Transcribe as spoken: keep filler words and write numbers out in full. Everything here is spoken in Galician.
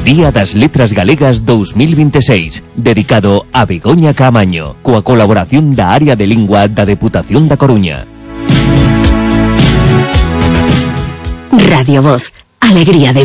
Día das Letras Galegas dos mil veintiséis, dedicado a Begoña Caamaño, coa colaboración da área de lingua da Deputación da Coruña. Radio Voz, alegría de